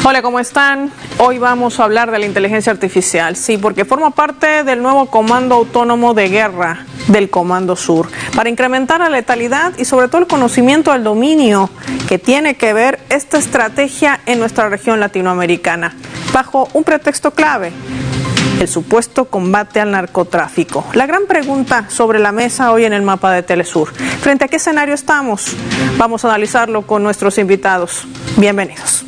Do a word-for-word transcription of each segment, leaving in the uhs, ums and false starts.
Hola, ¿cómo están? Hoy vamos a hablar de la inteligencia artificial, sí, porque forma parte del nuevo Comando Autónomo de Guerra del Comando Sur, para incrementar la letalidad y sobre todo el conocimiento del dominio que tiene que ver esta estrategia en nuestra región latinoamericana, bajo un pretexto clave: el supuesto combate al narcotráfico. La gran pregunta sobre la mesa hoy en el mapa de Telesur: ¿frente a qué escenario estamos? Vamos a analizarlo con nuestros invitados. Bienvenidos.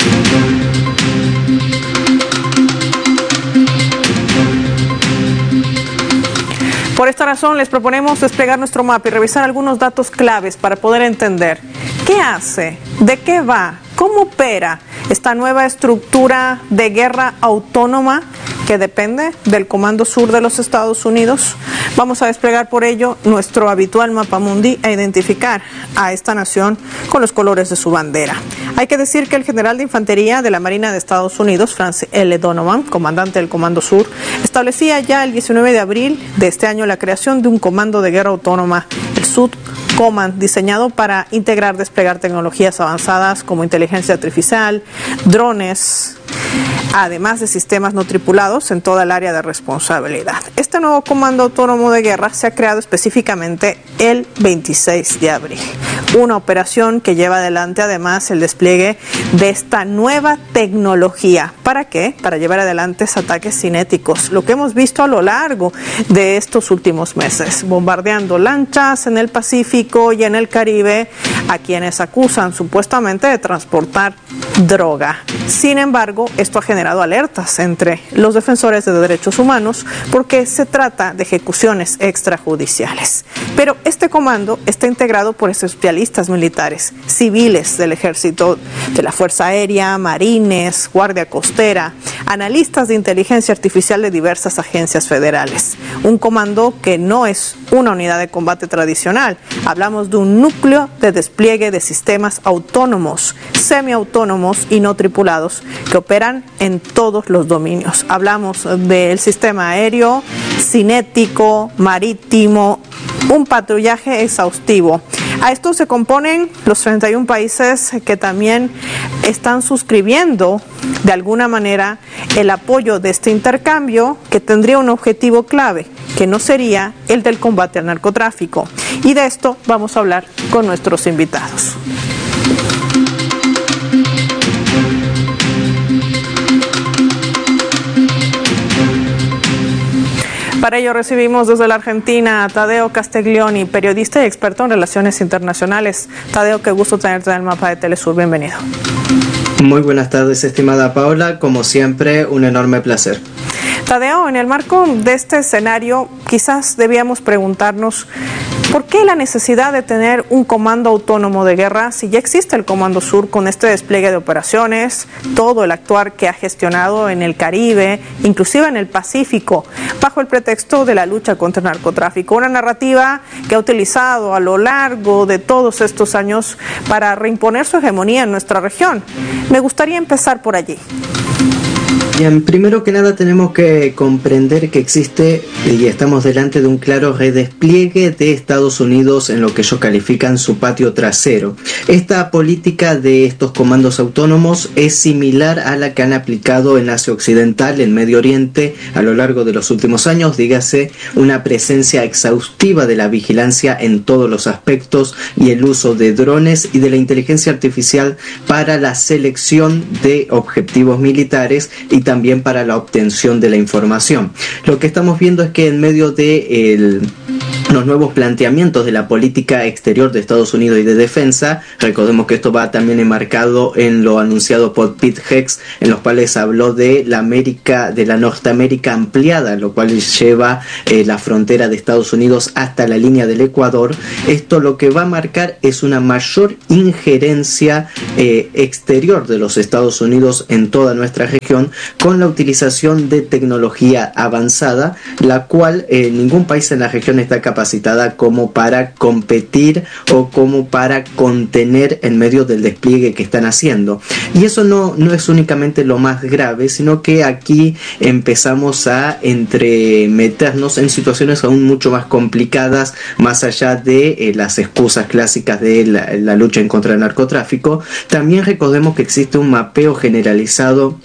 Por esta razón les proponemos desplegar nuestro mapa y revisar algunos datos claves para poder entender qué hace, de qué va, cómo opera esta nueva estructura de guerra autónoma que depende del Comando Sur de los Estados Unidos. Vamos a desplegar por ello nuestro habitual mapa mundi e identificar a esta nación con los colores de su bandera. Hay que decir que el general de infantería de la Marina de Estados Unidos, Francis L. Donovan, comandante del Comando Sur, establecía ya el diecinueve de abril de este año la creación de un comando de guerra autónoma, el Sud Command, diseñado para integrar, desplegar tecnologías avanzadas como inteligencia artificial, drones, además de sistemas no tripulados en toda el área de responsabilidad. Este nuevo Comando Autónomo de Guerra se ha creado específicamente el veintiséis de abril. Una operación que lleva adelante además el despliegue de esta nueva tecnología. ¿Para qué? Para llevar adelante ataques cinéticos, lo que hemos visto a lo largo de estos últimos meses, bombardeando lanchas en el Pacífico y en el Caribe a quienes acusan supuestamente de transportar droga. Sin embargo, esto ha generado alertas entre los defensores de derechos humanos porque se trata de ejecuciones extrajudiciales. Pero este comando está integrado por especialistas militares, civiles del Ejército, de la Fuerza Aérea, Marines, Guardia Costera, analistas de inteligencia artificial de diversas agencias federales. Un comando que no es una unidad de combate tradicional. Hablamos de un núcleo de despliegue de sistemas autónomos, semiautónomos y no tripulados que operan en todos los dominios. Hablamos del sistema aéreo, cinético, marítimo, un patrullaje exhaustivo. A esto se componen los treinta y uno países que también están suscribiendo de alguna manera el apoyo de este intercambio, que tendría un objetivo clave, que no sería el del combate al narcotráfico. Y de esto vamos a hablar con nuestros invitados. Para ello recibimos desde la Argentina a Tadeo Castiglioni, periodista y experto en relaciones internacionales. Tadeo, qué gusto tenerte en el mapa de Telesur. Bienvenido. Muy buenas tardes, estimada Paola. Como siempre, un enorme placer. Tadeo, en el marco de este escenario, quizás debíamos preguntarnos ¿por qué la necesidad de tener un comando autónomo de guerra si ya existe el Comando Sur con este despliegue de operaciones, todo el actuar que ha gestionado en el Caribe, inclusive en el Pacífico, bajo el pretexto de la lucha contra el narcotráfico? Una narrativa que ha utilizado a lo largo de todos estos años para reimponer su hegemonía en nuestra región. Me gustaría empezar por allí. Bien, primero que nada tenemos que comprender que existe y estamos delante de un claro redespliegue de Estados Unidos en lo que ellos califican su patio trasero. Esta política de estos comandos autónomos es similar a la que han aplicado en Asia Occidental, en Medio Oriente, a lo largo de los últimos años. Dígase, una presencia exhaustiva de la vigilancia en todos los aspectos y el uso de drones y de la inteligencia artificial para la selección de objetivos militares y también para la obtención de la información. Lo que estamos viendo es que en medio de el, los nuevos planteamientos de la política exterior de Estados Unidos y de defensa, recordemos que esto va también enmarcado en lo anunciado por Pete Hex, en los cuales habló de la América, de la Norteamérica ampliada, lo cual lleva eh, la frontera de Estados Unidos hasta la línea del Ecuador. Esto lo que va a marcar es una mayor injerencia eh, exterior de los Estados Unidos en toda nuestra región, con la utilización de tecnología avanzada, la cual eh, ningún país en la región está capaz capacitada como para competir o como para contener en medio del despliegue que están haciendo. Y eso no, no es únicamente lo más grave, sino que aquí empezamos a entremeternos en situaciones aún mucho más complicadas, más allá de eh, las excusas clásicas de la, la lucha en contra del narcotráfico. También recordemos que existe un mapeo generalizado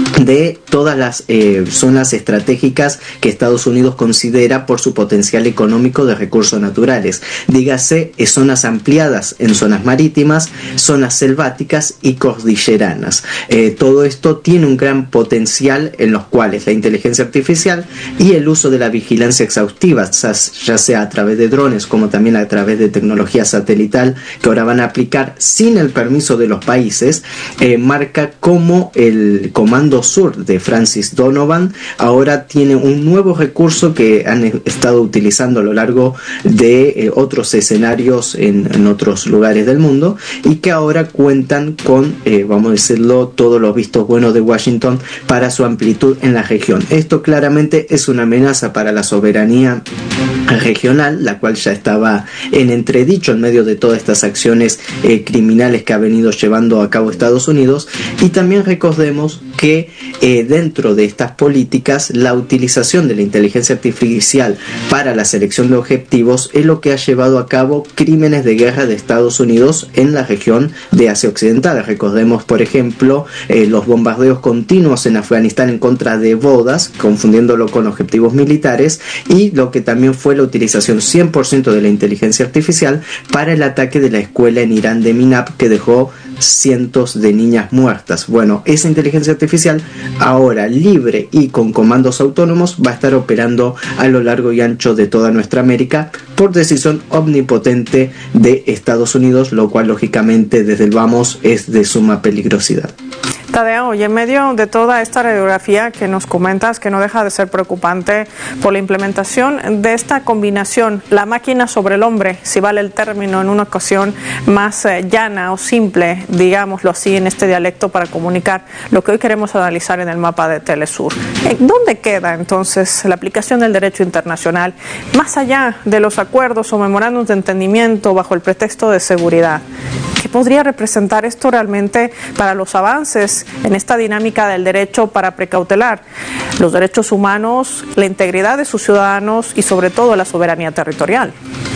de todas las eh, zonas estratégicas que Estados Unidos considera por su potencial económico de recursos naturales. Dígase, eh, zonas ampliadas en zonas marítimas, zonas selváticas y cordilleranas. Eh, todo esto tiene un gran potencial en los cuales la inteligencia artificial y el uso de la vigilancia exhaustiva, ya sea a través de drones como también a través de tecnología satelital que ahora van a aplicar sin el permiso de los países, eh, marca cómo el Comando Sur de Francis Donovan ahora tiene un nuevo recurso que han estado utilizando a lo largo de eh, otros escenarios en, en otros lugares del mundo y que ahora cuentan con, eh, vamos a decirlo, todos los vistos buenos de Washington para su amplitud en la región. Esto claramente es una amenaza para la soberanía regional, la cual ya estaba en entredicho en medio de todas estas acciones eh, criminales que ha venido llevando a cabo Estados Unidos. Y también recordemos que eh, dentro de estas políticas la utilización de la inteligencia artificial para la selección de objetivos es lo que ha llevado a cabo crímenes de guerra de Estados Unidos en la región de Asia Occidental. Recordemos, por ejemplo, eh, los bombardeos continuos en Afganistán en contra de bodas, confundiéndolo con objetivos militares, y lo que también fue la utilización cien por ciento de la inteligencia artificial para el ataque de la escuela en Irán de Minab, que dejó cientos de niñas muertas. Bueno, esa inteligencia artificial ahora libre y con comandos autónomos va a estar operando a lo largo y ancho de toda nuestra América por decisión omnipotente de Estados Unidos, lo cual lógicamente desde el vamos es de suma peligrosidad. Tadeo, y en medio de toda esta radiografía que nos comentas, que no deja de ser preocupante por la implementación de esta combinación, la máquina sobre el hombre, si vale el término en una ocasión más eh, llana o simple, digámoslo así, en este dialecto para comunicar lo que hoy queremos analizar en el mapa de Telesur. ¿Dónde queda entonces la aplicación del derecho internacional, más allá de los acuerdos o memorándums de entendimiento bajo el pretexto de seguridad? ¿Qué podría representar esto realmente para los avances en esta dinámica del derecho para precautelar los derechos humanos, la integridad de sus ciudadanos y sobre todo la soberanía territorial?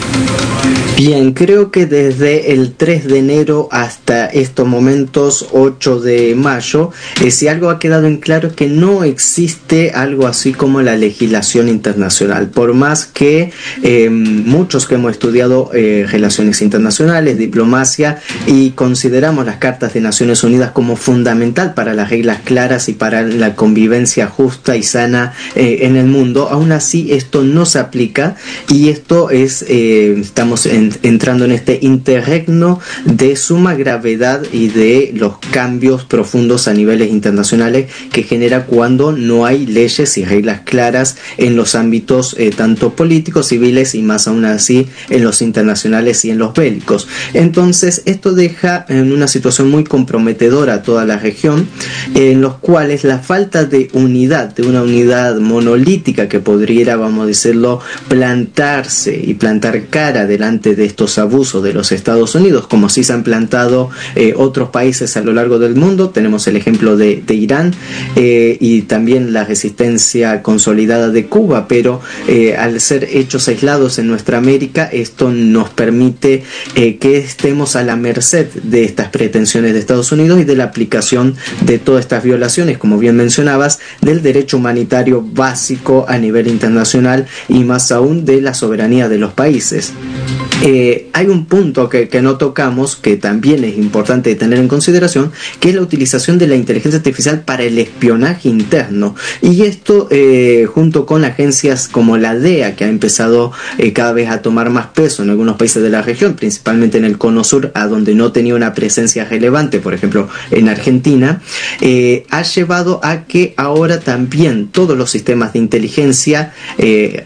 Bien, creo que desde el tres de enero hasta estos momentos, ocho de mayo, eh, si algo ha quedado en claro es que no existe algo así como la legislación internacional. Por más que eh, muchos que hemos estudiado eh, relaciones internacionales, diplomacia, y consideramos las cartas de Naciones Unidas como fundamental para las reglas claras y para la convivencia justa y sana eh, en el mundo, aún así esto no se aplica, y esto es, eh, estamos en entrando en este interregno de suma gravedad y de los cambios profundos a niveles internacionales que genera cuando no hay leyes y reglas claras en los ámbitos eh, tanto políticos, civiles y más aún así en los internacionales y en los bélicos. Entonces esto deja en una situación muy comprometedora a toda la región, en los cuales la falta de unidad, de una unidad monolítica que podría, vamos a decirlo, plantarse y plantar cara delante de estos abusos de los Estados Unidos, como sí se han plantado eh, otros países a lo largo del mundo. Tenemos el ejemplo de, de Irán eh, y también la resistencia consolidada de Cuba, pero eh, al ser hechos aislados en nuestra América, esto nos permite eh, que estemos a la merced de estas pretensiones de Estados Unidos y de la aplicación de todas estas violaciones, como bien mencionabas, del derecho humanitario básico a nivel internacional y más aún de la soberanía de los países. Eh, hay un punto que, que no tocamos, que también es importante tener en consideración, que es la utilización de la inteligencia artificial para el espionaje interno, y esto eh, junto con agencias como la D E A, que ha empezado eh, cada vez a tomar más peso en algunos países de la región, principalmente en el cono sur, a donde no tenía una presencia relevante, por ejemplo en Argentina, eh, ha llevado a que ahora también todos los sistemas de inteligencia eh,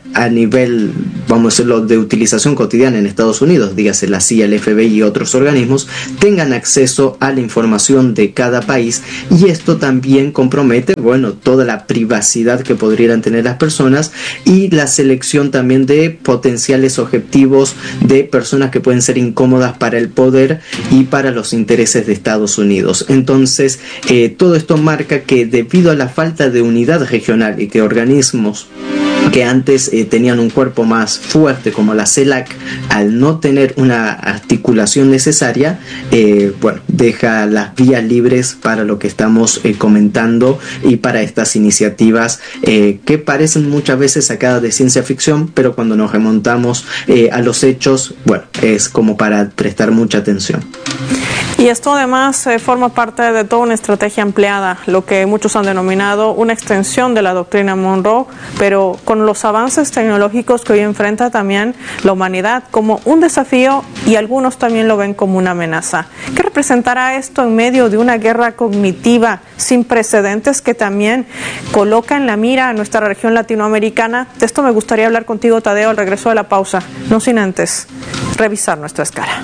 a nivel, vamos a decirlo, de utilización cotidiana en Estados Unidos, dígase la C I A, el F B I y otros organismos, tengan acceso a la información de cada país, y esto también compromete, bueno, toda la privacidad que podrían tener las personas y la selección también de potenciales objetivos de personas que pueden ser incómodas para el poder y para los intereses de Estados Unidos. Entonces, eh, todo esto marca que debido a la falta de unidad regional y que organismos que antes eh, tenían un cuerpo más fuerte como la CELAC, al no tener una articulación necesaria, eh, bueno, deja las vías libres para lo que estamos eh, comentando y para estas iniciativas eh, que parecen muchas veces sacadas de ciencia ficción, pero cuando nos remontamos eh, a los hechos, bueno, es como para prestar mucha atención. Y esto además eh, forma parte de toda una estrategia ampliada, lo que muchos han denominado una extensión de la doctrina Monroe, pero con los avances tecnológicos que hoy enfrenta también la humanidad como un desafío, y algunos también lo ven como una amenaza. ¿Qué representará esto en medio de una guerra cognitiva sin precedentes que también coloca en la mira a nuestra región latinoamericana? De esto me gustaría hablar contigo, Tadeo, al regreso de la pausa, no sin antes revisar nuestra escala.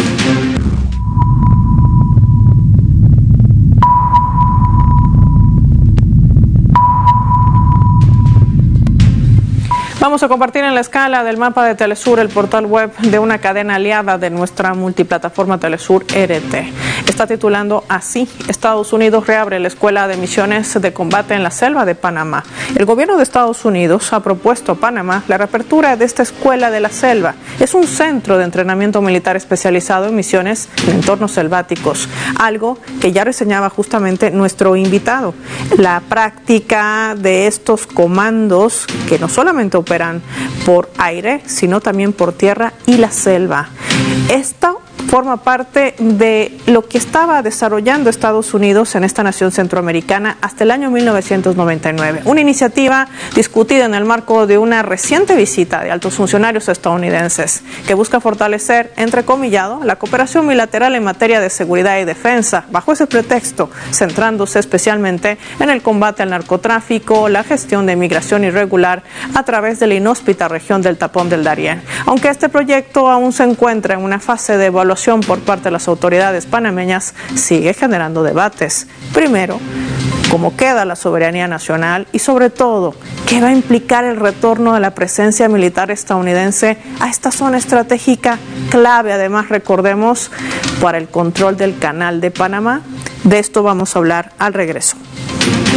Vamos a compartir en la escala del mapa de Telesur el portal web de una cadena aliada de nuestra multiplataforma Telesur R T. Está titulando así: Estados Unidos reabre la Escuela de Misiones de Combate en la Selva de Panamá. El gobierno de Estados Unidos ha propuesto a Panamá la reapertura de esta Escuela de la Selva. Es un centro de entrenamiento militar especializado en misiones en entornos selváticos, algo que ya reseñaba justamente nuestro invitado. La práctica de estos comandos, que no solamente operan por aire, sino también por tierra y la selva. Esto forma parte de lo que estaba desarrollando Estados Unidos en esta nación centroamericana hasta el año mil novecientos noventa y nueve. Una iniciativa discutida en el marco de una reciente visita de altos funcionarios estadounidenses que busca fortalecer, entrecomillado, la cooperación bilateral en materia de seguridad y defensa, bajo ese pretexto, centrándose especialmente en el combate al narcotráfico, la gestión de migración irregular a través de la inhóspita región del Tapón del Darién. Aunque este proyecto aún se encuentra en una fase de evaluación por parte de las autoridades panameñas, sigue generando debates. Primero, cómo queda la soberanía nacional y, sobre todo, qué va a implicar el retorno de la presencia militar estadounidense a esta zona estratégica clave, además, recordemos, para el control del Canal de Panamá. De esto vamos a hablar al regreso.